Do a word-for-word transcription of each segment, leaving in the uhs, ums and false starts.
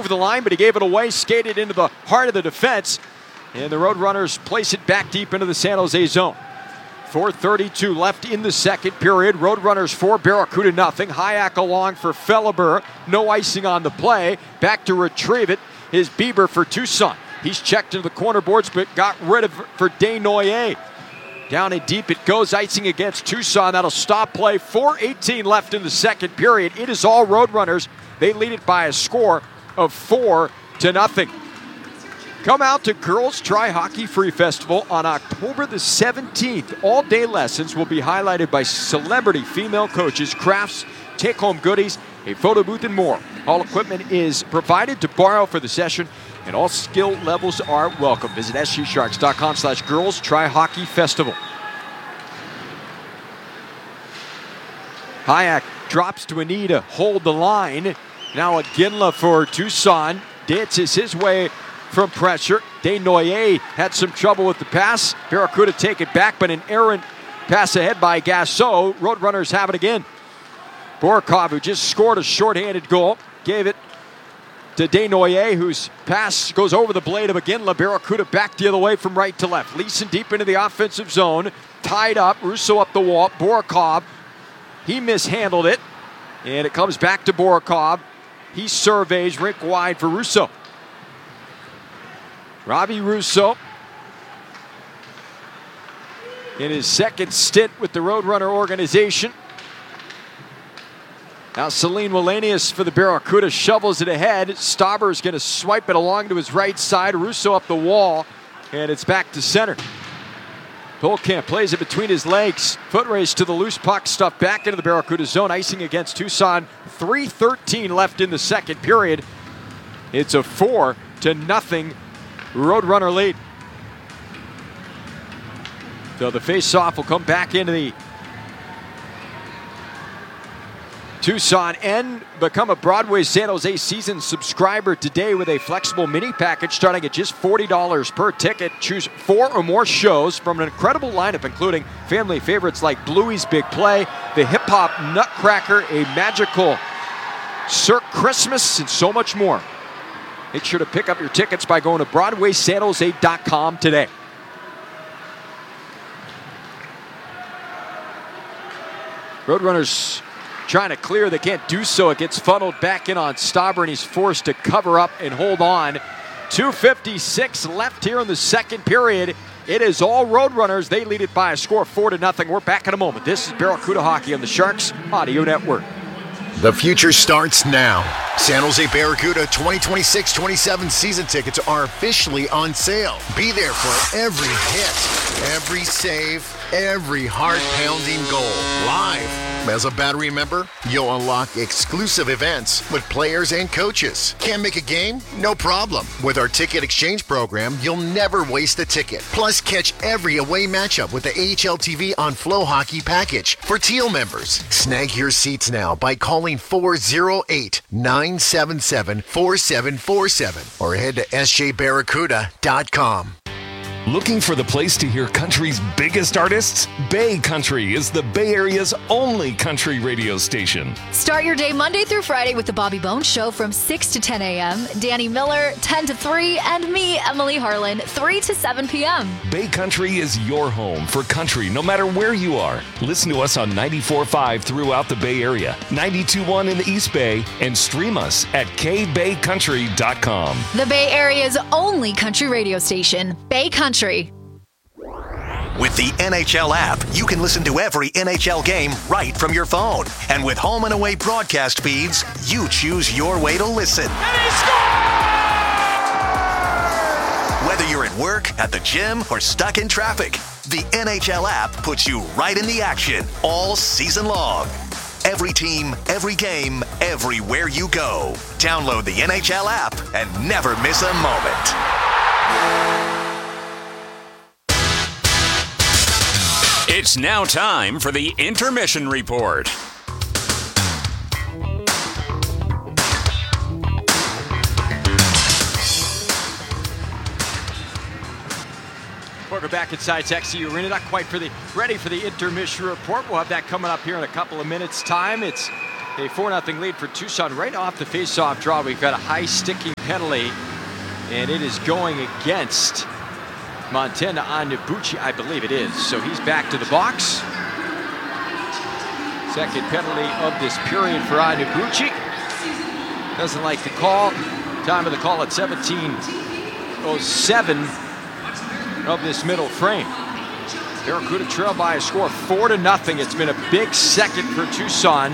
over the line, but he gave it away, skated into the heart of the defense, and the Roadrunners place it back deep into the San Jose zone. four thirty-two left in the second period. Roadrunners four, Barracuda nothing. Hayek along for Felleber. No icing on the play. Back to retrieve it is Bieber for Tucson. He's checked into the corner boards, but got rid of it for Desnoyers. Down and deep it goes, icing against Tucson. That'll stop play. four eighteen left in the second period. It is all Roadrunners. They lead it by a score of four to nothing. Come out to Girls Try Hockey Free Festival on October the seventeenth. All-day lessons will be highlighted by celebrity female coaches, crafts, take-home goodies, a photo booth, and more. All equipment is provided to borrow for the session, and all skill levels are welcome. Visit scSharks.com slash Girls Try Hockey Festival. Hayek drops to a knee to hold the line. Now Iginla for Tucson. Dances his way from pressure. Desnoyers had some trouble with the pass. Barracuda take it back, but an errant pass ahead by Gasso. Roadrunners have it again. Borkov, who just scored a shorthanded goal, gave it to Desnoyers, whose pass goes over the blade of Iginla. Barracuda back the other way from right to left. Leeson deep into the offensive zone. Tied up. Russo up the wall. Borkov, he mishandled it. And it comes back to Borkov. He surveys rink wide for Russo. Robbie Russo, in his second stint with the Roadrunner organization. Now Celine Wallenius for the Barracuda shovels it ahead. Stauber is going to swipe it along to his right side. Russo up the wall, and it's back to center. Polkamp plays it between his legs. Foot race to the loose puck, stuffed back into the Barracuda zone. Icing against Tucson. three thirteen left in the second period. It's a four to nothing Roadrunner lead. So the face-off will come back into the Tucson end. Become a Broadway San Jose season subscriber today with a flexible mini package starting at just forty dollars per ticket. Choose four or more shows from an incredible lineup, including family favorites like Bluey's Big Play, the Hip Hop Nutcracker, a magical Cirque Christmas, and so much more. Make sure to pick up your tickets by going to Broadway San Jose dot com today. Roadrunners trying to clear. They can't do so. It gets funneled back in on Stauber, and he's forced to cover up and hold on. two fifty-six left here in the second period. It is all Roadrunners. They lead it by a score of four to nothing. We're back in a moment. This is Barracuda Hockey on the Sharks Audio Network. The future starts now. San Jose Barracuda twenty twenty-six twenty-seven season tickets are officially on sale. Be there for every hit, every save, every heart-pounding goal live. As a Battery member, you'll unlock exclusive events with players and coaches. Can't make a game? No problem. With our ticket exchange program, you'll never waste a ticket. Plus, catch every away matchup with the A H L T V on Flow Hockey package for Teal members. Snag your seats now by calling four oh eight, nine seven seven, four seven four seven or head to S J Barracuda dot com. Looking for the place to hear country's biggest artists? Bay Country is the Bay Area's only country radio station. Start your day Monday through Friday with the Bobby Bones Show from six to ten a.m., Danny Miller, ten to three, and me, Emily Harlan, three to seven p.m. Bay Country is your home for country no matter where you are. Listen to us on ninety-four point five throughout the Bay Area, ninety-two point one in the East Bay, and stream us at K Bay Country dot com. The Bay Area's only country radio station, Bay Country. With the N H L app, you can listen to every N H L game right from your phone. And with home and away broadcast feeds, you choose your way to listen. And he scores! Whether you're at work, at the gym, or stuck in traffic, the N H L app puts you right in the action all season long. Every team, every game, everywhere you go. Download the N H L app and never miss a moment. It's now time for the Intermission Report. Welcome back inside X C U Arena. Not quite for the ready for the Intermission Report. We'll have that coming up here in a couple of minutes' time. It's A four nothing lead for Tucson right off the face-off draw. We've got a high sticking penalty, and it is going against Montana Onyebuchi, I believe it is. So he's back to the box. Second penalty of this period for Onyebuchi. Doesn't like the call. Time of the call at seventeen oh seven of this middle frame. Barracuda trail by a score four to nothing. It's been a big second for Tucson.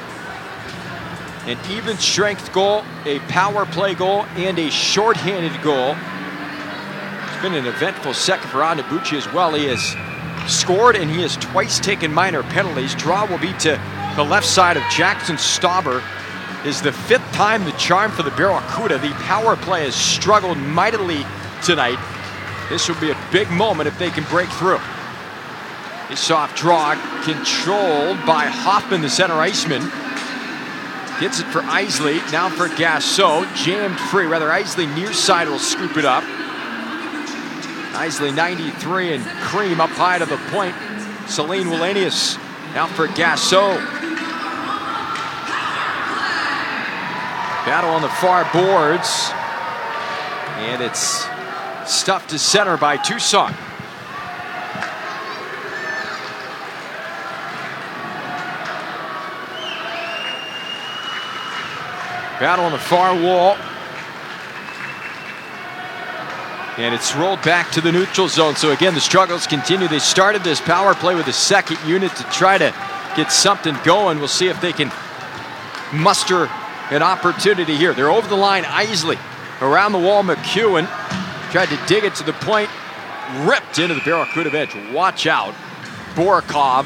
An even strength goal, a power play goal, and a shorthanded goal. It's been an eventful second for Onyebuchi as well. He has scored and he has twice taken minor penalties. Draw will be to the left side of Jackson Stauber. Is the fifth time the charm for the Barracuda. The power play has struggled mightily tonight. This will be a big moment if they can break through. A soft draw controlled by Hoffman, the center iceman. Gets it for Isley, now for Gasso, jammed free. Rather, Isley near side will scoop it up. Isley ninety-three and Cream up high to the point. Celine Wallenius now for Gasso. Battle on the far boards. And it's stuffed to center by Tucson. Battle on the far wall. And it's rolled back to the neutral zone. So again, the struggles continue. They started this power play with the second unit to try to get something going. We'll see if they can muster an opportunity here. They're over the line. Isley around the wall. McEwen tried to dig it to the point. Ripped into the Barracuda bench. Watch out. Borikov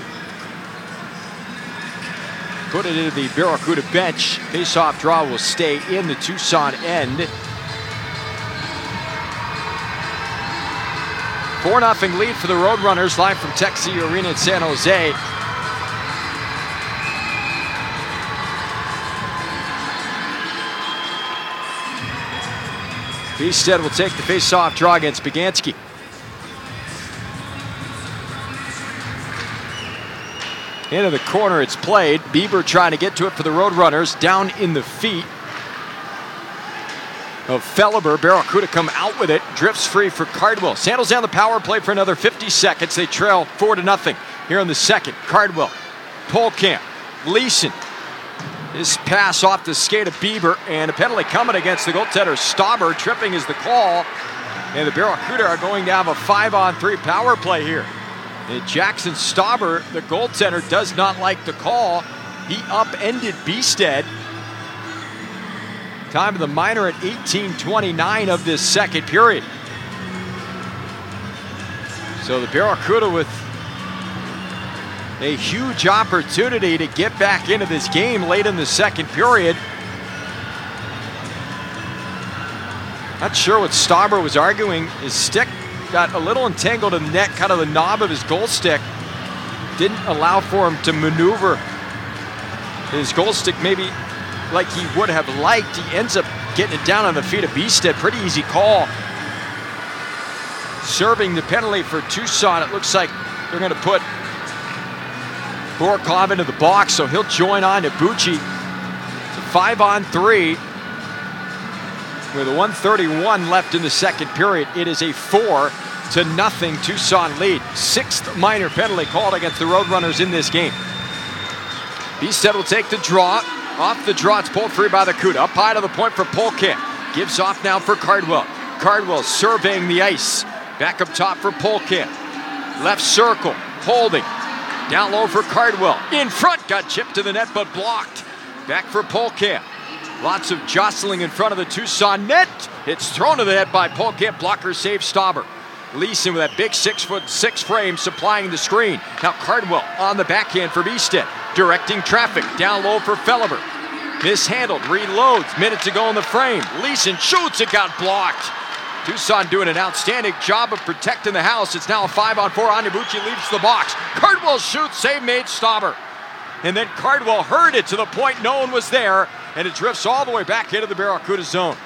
put it into the Barracuda bench. Face-off draw will stay in the Tucson end. four nothing lead for the Roadrunners, live from Texas Arena in San Jose. Beestead will take the face-off draw against Begansky. Into the corner it's played. Bieber trying to get to it for the Roadrunners. Down in the feet of Felleber. Barracuda come out with it. Drifts free for Cardwell. Sandals down the power play for another fifty seconds. They trail four to nothing here in the second. Cardwell, Polkamp, Leeson. This pass off the skate of Bieber, and a penalty coming against the goaltender Stauber. Tripping is the call, and the Barracuda are going to have a five on three power play here. And Jackson Stauber, the goaltender, does not like the call. He upended Beestead. Time of the minor at eighteen twenty-nine of this second period. So the Barracuda with a huge opportunity to get back into this game late in the second period. Not sure what Stauber was arguing. His stick got a little entangled in the net, kind of the knob of his goal stick. Didn't allow for him to maneuver his goal stick maybe like he would have liked. He ends up getting it down on the feet of Beestead. Pretty easy call. Serving the penalty for Tucson, it looks like they're going to put Borikov into the box, so he'll join on to Bucci. It's a five on three with a one thirty-one left in the second period. It is a four to nothing Tucson lead. Sixth minor penalty called against the Roadrunners in this game. Beestead will take the draw. Off the draw, it's pulled free by the Cuda. Up high to the point for Polkamp. Gives off now for Cardwell. Cardwell surveying the ice. Back up top for Polkamp. Left circle, holding. Down low for Cardwell. In front, got chipped to the net, but blocked. Back for Polkamp. Lots of jostling in front of the Tucson net. It's thrown to the net by Polkamp. Blocker save Stauber. Leeson with that big six foot six frame supplying the screen. Now Cardwell on the backhand for Beestead. Directing traffic. Down low for Felleber. Mishandled. Reloads. Minute to go in the frame. Leeson shoots. It got blocked. Tucson doing an outstanding job of protecting the house. It's now a five on four. Onyebuchi leaves the box. Cardwell shoots. Save made Stauber. And then Cardwell heard it to the point no one was there. And it drifts all the way back into the Barracuda zone.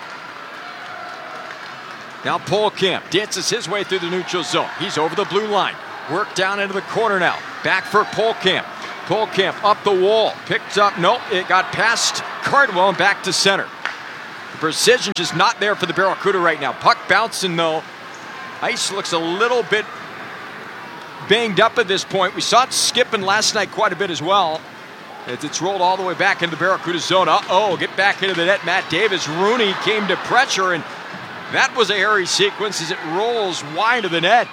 Now Polkamp dances his way through the neutral zone. He's over the blue line. Work down into the corner now. Back for Polkamp. Polkamp up the wall, picked up, nope, it got past Cardwell and back to center. The precision just not there for the Barracuda right now. Puck bouncing though. Ice looks a little bit banged up at this point. We saw it skipping last night quite a bit as well. As it's rolled all the way back into the Barracuda zone. Uh-oh, get back into the net. Matt Davis, Rooney came to pressure, and that was a hairy sequence as it rolls wide of the net.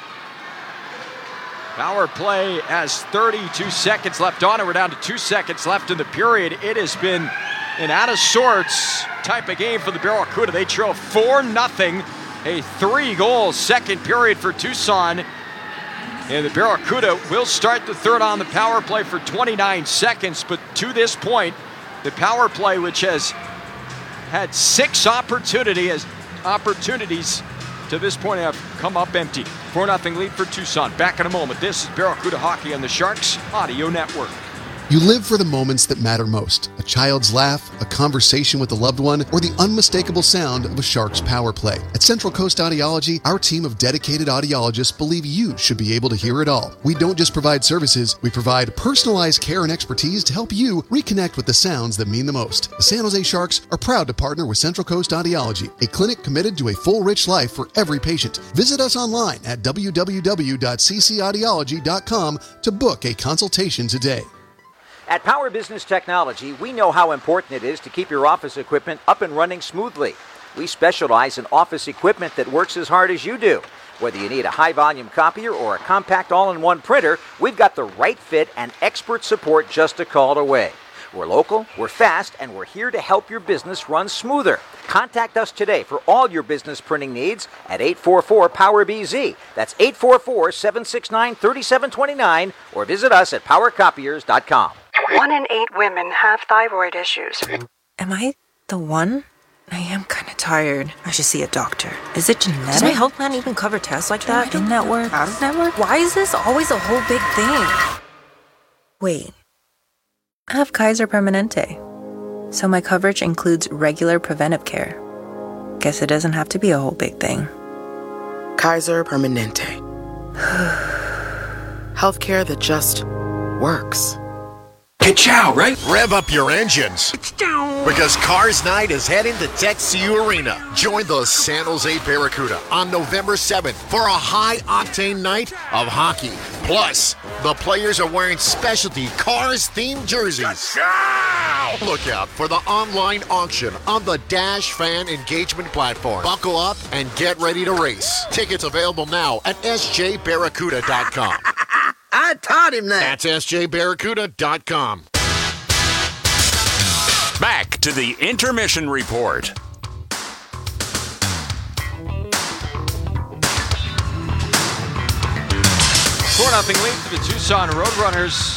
Power play has thirty-two seconds left on it. We're down to two seconds left in the period. It has been an out-of-sorts type of game for the Barracuda. They trail four nothing, a three-goal second period for Tucson. And the Barracuda will start the third on the power play for twenty-nine seconds. But to this point, the power play, which has had six opportunity, has opportunities to this point have come up empty. four nothing lead for Tucson. Back in a moment. This is Barracuda Hockey on the Sharks Audio Network. You live for the moments that matter most. A child's laugh, a conversation with a loved one, or the unmistakable sound of a Sharks power play. At Central Coast Audiology, our team of dedicated audiologists believe you should be able to hear it all. We don't just provide services, we provide personalized care and expertise to help you reconnect with the sounds that mean the most. The San Jose Sharks are proud to partner with Central Coast Audiology, a clinic committed to a full, rich life for every patient. Visit us online at w w w dot c c audiology dot com to book a consultation today. At Power Business Technology, we know how important it is to keep your office equipment up and running smoothly. We specialize in office equipment that works as hard as you do. Whether you need a high-volume copier or a compact all-in-one printer, we've got the right fit and expert support just a call away. We're local, we're fast, and we're here to help your business run smoother. Contact us today for all your business printing needs at eight four four, P O W E R B Z. That's eight four four, seven six nine, three seven two nine, or visit us at power copiers dot com. One in eight women have thyroid issues. Am I the one? I am kind of tired. I should see a doctor. Is it genetic? Does my health plan even cover tests like that? In network? Out of network? Why is this always a whole big thing? Wait. I have Kaiser Permanente. So my coverage includes regular preventive care. Guess it doesn't have to be a whole big thing. Kaiser Permanente. Healthcare that just works. Ka-chow, right? Rev up your engines. Because Cars Night is heading to Tech C U Arena. Join the San Jose Barracuda on November seventh for a high-octane night of hockey. Plus, the players are wearing specialty Cars-themed jerseys. Ka-chow! Look out for the online auction on the Dash Fan Engagement platform. Buckle up and get ready to race. Tickets available now at s j barracuda dot com. I taught him that. That's s j barracuda dot com. Back to the intermission report. four nothing lead for the Tucson Roadrunners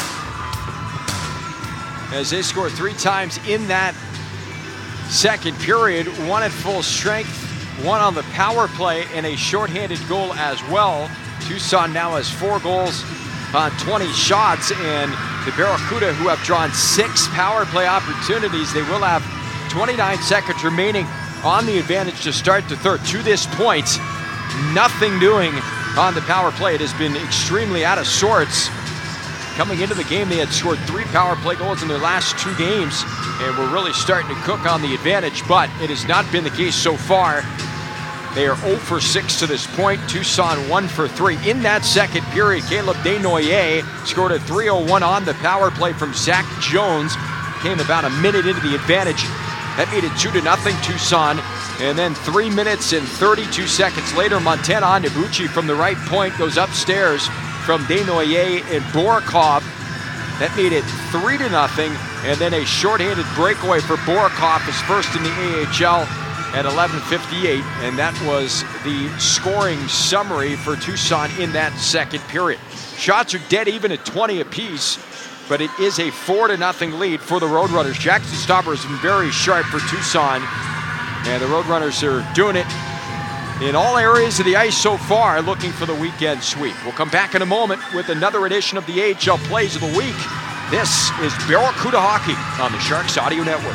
as they scored three times in that second period. One at full strength, one on the power play, and a shorthanded goal as well. Tucson now has four goals on twenty shots, and the Barracuda, who have drawn six power play opportunities, they will have twenty-nine seconds remaining on the advantage to start the third. To this point, nothing doing on the power play. It has been extremely out of sorts. Coming into the game, they had scored three power play goals in their last two games, and were really starting to cook on the advantage, but it has not been the case so far. They are zero for six to this point. Tucson one for three. In that second period, Caleb Desnoyers scored a three oh one on the power play from Zach Jones. Came about a minute into the advantage. That made it two to nothing Tucson. And then three minutes and thirty-two seconds later, Montana Onyebuchi from the right point goes upstairs from Desnoyers and Borikov. That made it three to nothing. And then a shorthanded breakaway for Borikov, his first in the A H L. At eleven fifty-eight, and that was the scoring summary for Tucson in that second period. Shots are dead even at twenty apiece, but it is a four to nothing lead for the Roadrunners. Jackson Stauber has been very sharp for Tucson, and the Roadrunners are doing it in all areas of the ice so far, looking for the weekend sweep. We'll come back in a moment with another edition of the A H L Plays of the Week. This is Barracuda Hockey on the Sharks Audio Network.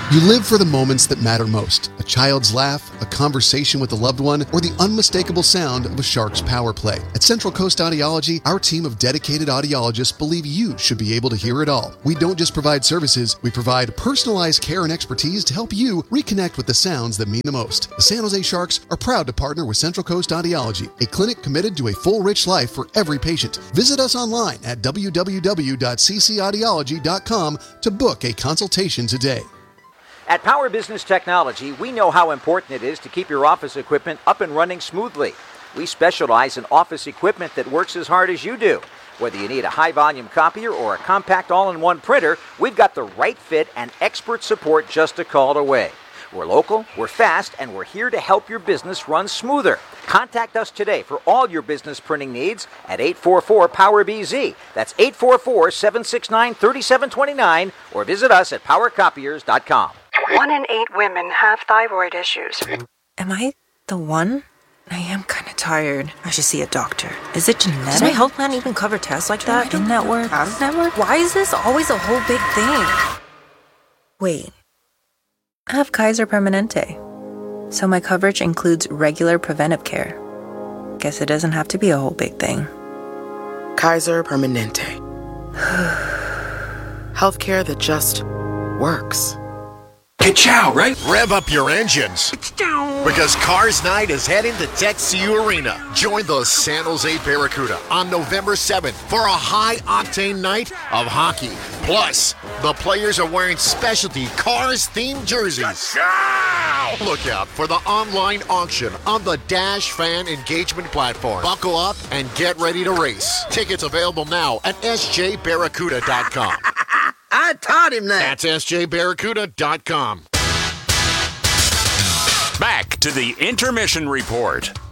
You live for the moments that matter most. A child's laugh, a conversation with a loved one, or the unmistakable sound of a Sharks power play. At Central Coast Audiology, our team of dedicated audiologists believe you should be able to hear it all. We don't just provide services, we provide personalized care and expertise to help you reconnect with the sounds that mean the most. The San Jose Sharks are proud to partner with Central Coast Audiology, a clinic committed to a full, rich life for every patient. Visit us online at w w w dot c c audiology dot com to book a consultation today. At Power Business Technology, we know how important it is to keep your office equipment up and running smoothly. We specialize in office equipment that works as hard as you do. Whether you need a high-volume copier or a compact all-in-one printer, we've got the right fit and expert support just a call away. We're local, we're fast, and we're here to help your business run smoother. Contact us today for all your business printing needs at eight four four, power B Z. That's eight four four, seven six nine, three seven two nine, or visit us at power copiers dot com. One in eight women have thyroid issues. Am I the one? I am kind of tired. I should see a doctor. Is it genetic? Does my health plan even cover tests like that? In-network? Out-of-network? Why is this always a whole big thing? Wait. I have Kaiser Permanente. So my coverage includes regular preventive care. Guess it doesn't have to be a whole big thing. Kaiser Permanente. Healthcare that just works. Ka-chow, right? Rev up your engines. Because Cars Night is heading to Texas Arena. Join the San Jose Barracuda on November seventh for a high-octane night of hockey. Plus, the players are wearing specialty Cars-themed jerseys. Ka-chow! Look out for the online auction on the Dash Fan Engagement platform. Buckle up and get ready to race. Tickets available now at s j barracuda dot com. I taught him that. That's s j barracuda dot com. Back to the Intermission Report.